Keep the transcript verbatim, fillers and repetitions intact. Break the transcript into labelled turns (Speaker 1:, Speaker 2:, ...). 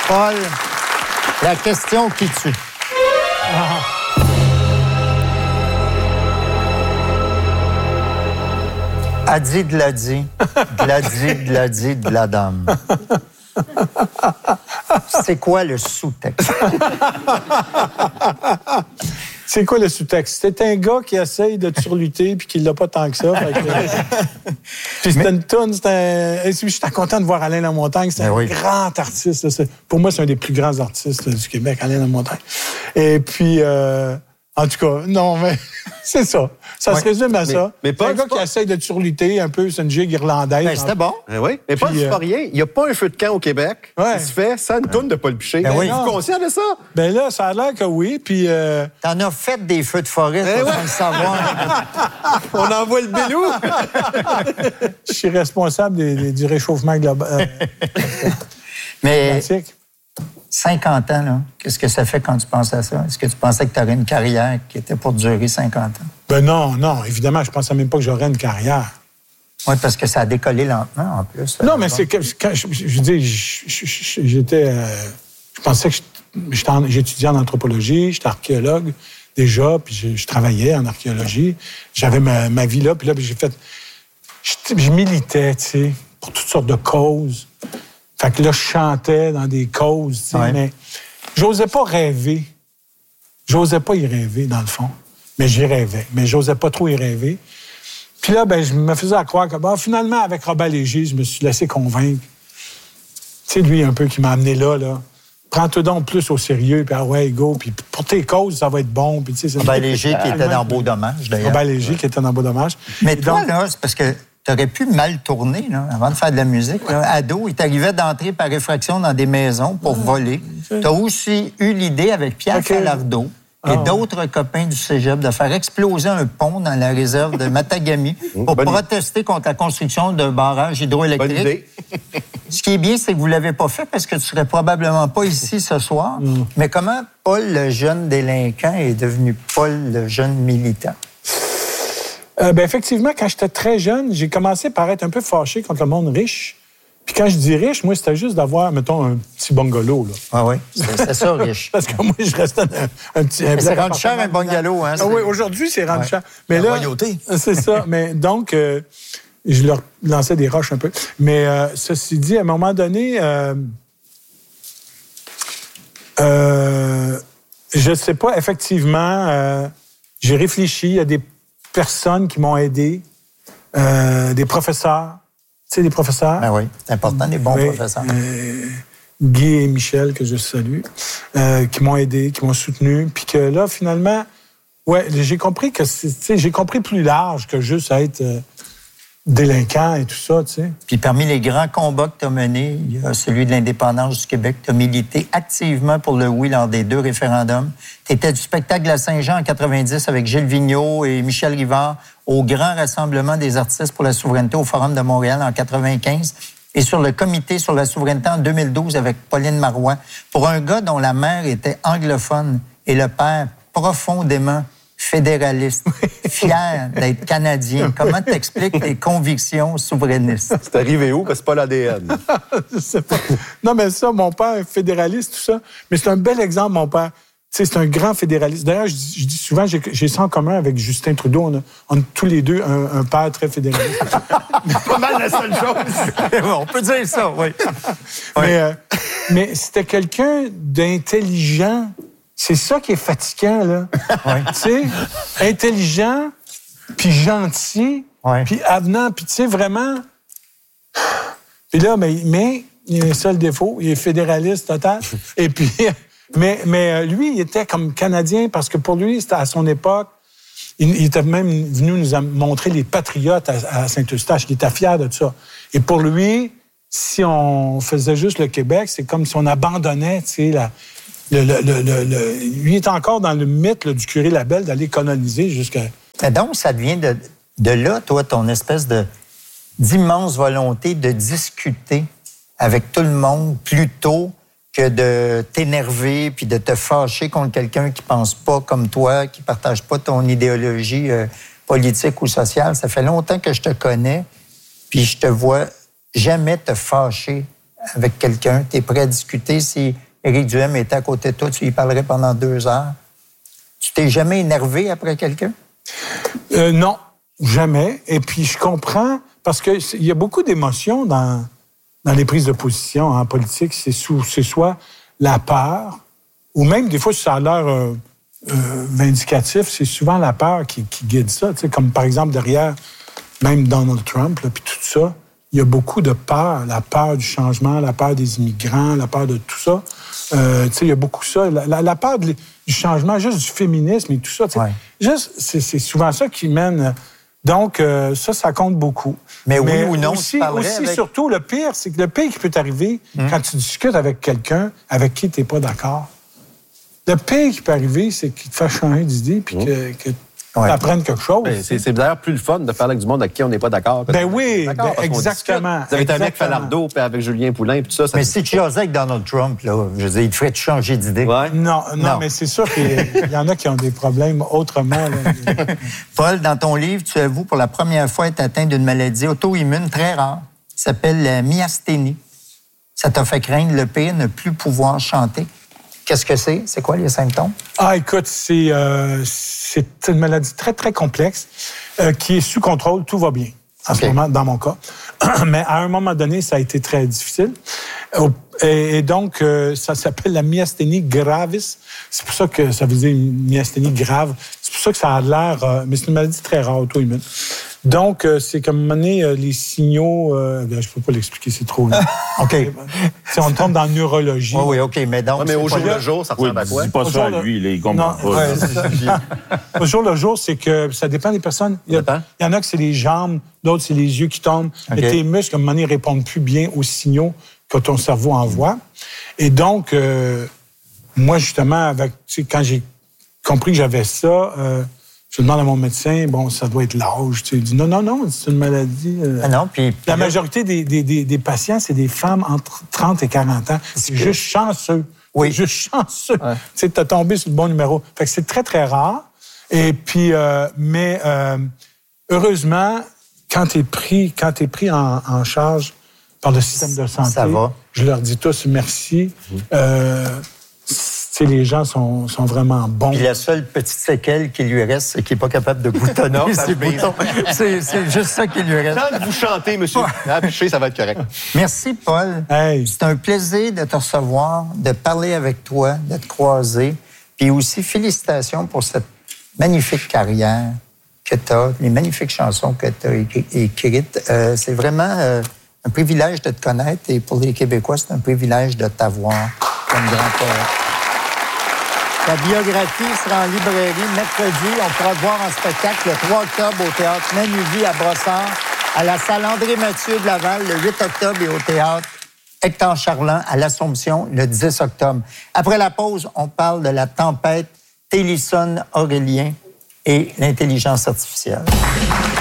Speaker 1: Paul, la question qui tue. Ah. A dit de la dit, de la dit, de la dit, de la dame. C'est quoi le sous-texte?
Speaker 2: C'est quoi le sous-texte? C'est un gars qui essaye de te surlutter puis qui l'a pas tant que ça. Fait que... puis c'était une toune, c'était un... J'étais content de voir Alain Lamontagne. C'est un oui. grand artiste. Là. Pour moi, c'est un des plus grands artistes là, du Québec, Alain Lamontagne. Et puis... Euh... En tout cas, non, mais c'est ça. Ça ouais. se résume à
Speaker 3: mais,
Speaker 2: ça.
Speaker 3: Mais
Speaker 2: c'est un gars pas... qui essaye de te surlutter un peu, c'est une gigue irlandaise.
Speaker 1: Ben, c'était bon.
Speaker 3: Ben oui. Mais pas euh... rien. Il n'y a pas un feu de camp au Québec ouais. qui se fait sans une toune de Paul Piché.
Speaker 1: Ben oui.
Speaker 3: Es-tu conscient de ça?
Speaker 2: Ben là, ça a l'air que oui. Puis. Euh...
Speaker 1: T'en as fait des feux de forêt, ben ouais. sans le savoir.
Speaker 3: On envoie le bélou.
Speaker 2: Je suis responsable des, des, du réchauffement global.
Speaker 1: Mais. Climatique. cinquante ans, là, qu'est-ce que ça fait quand tu penses à ça? Est-ce que tu pensais que tu aurais une carrière qui était pour durer cinquante ans?
Speaker 2: Ben non, non, évidemment, je pensais même pas que j'aurais une carrière.
Speaker 1: Oui, parce que ça a décollé lentement, en plus.
Speaker 2: Non, mais c'est que, quand je, je, je dis, j'étais... Euh, je pensais que j'étudiais en anthropologie, j'étais archéologue déjà, puis je, je travaillais en archéologie. J'avais ma, ma vie là, puis là, j'ai fait... Je, je militais, tu sais, pour toutes sortes de causes. Fait que là, je chantais dans des causes, tu sais, ouais. mais j'osais pas rêver. J'osais pas y rêver, dans le fond. Mais j'y rêvais. Mais j'osais pas trop y rêver. Puis là, ben, je me faisais à croire que, ben, finalement, avec Robert Léger, je me suis laissé convaincre. Tu sais, lui, un peu, qui m'a amené là, là. Prends-toi donc plus au sérieux, puis ah ouais, go, puis pour tes causes, ça va être bon. Puis, tu sais,
Speaker 1: Robert Léger qui était dans Beau Dommage, d'ailleurs.
Speaker 2: Robert Léger qui était dans Beau Dommage.
Speaker 1: Mais et toi, donc, là, c'est parce que t'aurais pu mal tourner, là, avant de faire de la musique. Là. Ado, il t'arrivait d'entrer par effraction dans des maisons pour voler. T'as aussi eu l'idée avec Pierre okay. Falardeau et oh. d'autres copains du cégep de faire exploser un pont dans la réserve de Matagami pour Bonne protester contre la construction d'un barrage hydroélectrique. Ce qui est bien, c'est que vous ne l'avez pas fait parce que tu ne serais probablement pas ici ce soir. Mm. Mais comment Paul, le jeune délinquant, est devenu Paul, le jeune militant?
Speaker 2: Euh, ben effectivement, quand j'étais très jeune, j'ai commencé par être un peu fâché contre le monde riche. Puis quand je dis riche, moi, c'était juste d'avoir, mettons, un petit bungalow, là.
Speaker 1: Ah oui, c'est ça, riche.
Speaker 2: Parce que moi, je restais un, un petit... Un
Speaker 1: c'est rendu cher, un bungalow, hein?
Speaker 2: Ah oui, aujourd'hui, c'est rendu ouais. cher. Mais
Speaker 3: la
Speaker 2: là,
Speaker 3: royauté.
Speaker 2: C'est ça. Mais donc, euh, je leur lançais des roches un peu. Mais euh, ceci dit, à un moment donné, euh, euh, je sais pas, effectivement, euh, j'ai réfléchi, il y a des personnes qui m'ont aidé, euh, des professeurs. Tu sais, des professeurs.
Speaker 1: Ben oui, c'est important, des bons
Speaker 2: oui, professeurs. Euh, Guy et Michel, que je salue, euh, qui m'ont aidé, qui m'ont soutenu. Puis que là, finalement, ouais, j'ai compris que, tu sais, j'ai compris plus large que juste être euh, délinquant et tout ça, tu sais.
Speaker 1: Puis parmi les grands combats que tu as menés, il y a celui de l'indépendance du Québec. Tu as milité activement pour le oui lors des deux référendums. Tu étais du spectacle de la Saint-Jean en quatre-vingt-dix avec Gilles Vigneault et Michel Rivard au grand rassemblement des artistes pour la souveraineté au Forum de Montréal en quatre-vingt-quinze et sur le comité sur la souveraineté en deux mille douze avec Pauline Marois. Pour un gars dont la mère était anglophone et le père profondément fédéraliste, fier d'être Canadien, comment t'expliques tes convictions souverainistes?
Speaker 3: C'est arrivé où? Parce que c'est pas l'A D N.
Speaker 2: Je sais pas. Non, mais ça, mon père, fédéraliste, tout ça. Mais c'est un bel exemple, mon père. Tu sais, c'est un grand fédéraliste. D'ailleurs, je dis, je dis souvent, j'ai, j'ai ça en commun avec Justin Trudeau. On a, on a tous les deux un, un père très fédéraliste.
Speaker 3: Pas mal la seule chose.
Speaker 1: On peut dire ça, oui.
Speaker 2: Mais, euh, mais c'était quelqu'un d'intelligent. C'est ça qui est fatigant, là.
Speaker 1: Oui.
Speaker 2: Tu sais, intelligent, puis gentil,
Speaker 1: oui.
Speaker 2: puis avenant, puis tu sais, vraiment... Puis là, mais, mais il y a un seul défaut, il est fédéraliste total. Et puis... Mais, mais lui, il était comme Canadien parce que pour lui, c'était à son époque, il, il était même venu nous montrer les patriotes à, à Saint-Eustache. Il était fier de ça. Et pour lui, si on faisait juste le Québec, c'est comme si on abandonnait, tu sais, la... Le, le, le, le, le, lui est encore dans le mythe là, du curé Labelle d'aller coloniser jusqu'à...
Speaker 1: Et donc, ça devient de, de là, toi, ton espèce de, d'immense volonté de discuter avec tout le monde plutôt que de t'énerver puis de te fâcher contre quelqu'un qui pense pas comme toi, qui partage pas ton idéologie euh, politique ou sociale. Ça fait longtemps que je te connais, puis je te vois jamais te fâcher avec quelqu'un, tu es prêt à discuter. Si Éric Duhem était à côté de toi, tu lui parlerais pendant deux heures. Tu t'es jamais énervé après quelqu'un?
Speaker 2: Euh, non, jamais. Et puis, je comprends, parce qu'il y a beaucoup d'émotions dans, dans les prises de position en politique. C'est, sous, c'est soit la peur, ou même des fois, ça a l'air euh, euh, vindicatif, c'est souvent la peur qui, qui guide ça. Tu sais, comme par exemple, derrière même Donald Trump, puis tout ça, il y a beaucoup de peur. La peur du changement, la peur des immigrants, la peur de tout ça. Euh, tu sais, il y a beaucoup ça. La, la, la peur de, du changement, juste du féminisme et tout ça. Ouais. Juste, c'est, c'est souvent ça qui mène. Donc, euh, ça, ça compte beaucoup.
Speaker 1: Mais,
Speaker 2: Mais
Speaker 1: oui ou non,
Speaker 2: aussi, aussi
Speaker 1: avec...
Speaker 2: surtout, le pire, c'est que le pire qui peut t'arriver hum. quand tu discutes avec quelqu'un avec qui tu n'es pas d'accord. Le pire qui peut arriver, c'est qu'il te fasse changer d'idée puis hum. que, que tu ouais. apprennes quelque chose.
Speaker 3: Ben, c'est, c'est d'ailleurs plus le fun de parler avec du monde avec qui on n'est pas d'accord.
Speaker 2: Ben oui, ben exactement.
Speaker 3: Vous avez été avec Falardeau puis avec Julien Poulin et tout ça. ça
Speaker 1: mais si tu jasais avec Donald Trump, là, je veux dire, il te ferait changer d'idée.
Speaker 2: Ouais. Non, non, non, mais c'est sûr qu'il y en a qui ont des problèmes autrement. Là.
Speaker 1: Paul, dans ton livre, tu avoues pour la première fois être atteint d'une maladie auto-immune très rare qui s'appelle la myasthénie. Ça t'a fait craindre le pire, ne plus pouvoir chanter. Qu'est-ce que c'est? C'est quoi les symptômes?
Speaker 2: Ah, écoute, c'est, euh, c'est une maladie très, très complexe euh, qui est sous contrôle. Tout va bien en okay. ce moment, dans mon cas. Mais à un moment donné, ça a été très difficile. Et, et donc, euh, ça s'appelle la myasthénie gravis. C'est pour ça que ça veut dire une myasthénie grave. C'est pour ça que ça a l'air... Euh, mais c'est une maladie très rare, auto-immune. Donc, euh, c'est comme mener euh, les signaux... Euh, je ne peux pas l'expliquer, c'est trop long. OK. Si on tombe dans la neurologie.
Speaker 1: Oui, oui, OK. Mais donc,
Speaker 3: ouais, mais au jour le jour, ça ressemble
Speaker 4: oui,
Speaker 3: à quoi?
Speaker 4: Dis pas ça à lui, là, il comprend pas.
Speaker 2: Ouais, au jour le jour, c'est que ça dépend des personnes. Il y, a, il y en a que c'est les jambes, d'autres, c'est les yeux qui tombent. Okay. Mais tes muscles, à un moment donné, répondent plus bien aux signaux que ton cerveau envoie. Et donc, euh, moi, justement, avec, tu sais, quand j'ai compris que j'avais ça... Euh, je demande à mon médecin, bon, ça doit être l'âge. Tu sais, il dit non, non, non, c'est une maladie. Euh...
Speaker 1: Ah non, puis, puis
Speaker 2: la majorité des, des, des, des patients, c'est des femmes entre trente et quarante ans. C'est que... juste chanceux.
Speaker 1: Oui.
Speaker 2: C'est juste chanceux. Ouais. Tu sais, t'as tombé sur le bon numéro. Fait que c'est très, très rare. Et puis, euh, mais euh, heureusement, quand t'es pris, quand t'es pris en, en charge par le système de santé,
Speaker 1: ça va.
Speaker 2: Je leur dis tous merci. Mmh. Euh, les gens sont, sont vraiment bons.
Speaker 1: Puis la seule petite séquelle qui lui reste, c'est qu'il n'est pas capable de boutonner ses boutons. C'est, c'est juste ça qui lui reste.
Speaker 3: Quand vous chantez, monsieur, affichez, ça va être correct.
Speaker 1: Merci, Paul.
Speaker 2: Hey.
Speaker 1: C'est un plaisir de te recevoir, de parler avec toi, de te croiser. Puis aussi, félicitations pour cette magnifique carrière que tu as, les magnifiques chansons que tu as écrites. Euh, c'est vraiment euh, un privilège de te connaître et pour les Québécois, c'est un privilège de t'avoir comme grand poète. Ta biographie sera en librairie mercredi. On pourra te voir en spectacle le trois octobre au Théâtre Manuvie à Brossard, à la salle André-Mathieu de Laval le huit octobre et au Théâtre Hector Charland à l'Assomption le dix octobre. Après la pause, on parle de la tempête Télisson Aurélien et l'intelligence artificielle.